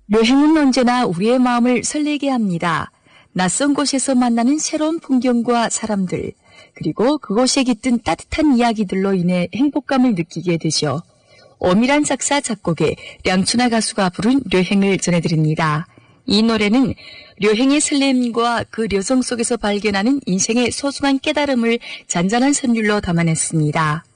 여행은 언제나 우리의 마음을 설레게 합니다. 낯선 곳에서 만나는 새로운 풍경과 사람들, 그리고 그곳에 깃든 따뜻한 이야기들로 인해 행복감을 느끼게 되죠. 오미란 작사 작곡의 량춘하 가수가 부른 료행을 전해드립니다. 이 노래는 료행의 설렘과 그 려성 속에서 발견하는 인생의 소중한 깨달음을 잔잔한 선율로 담아냈습니다.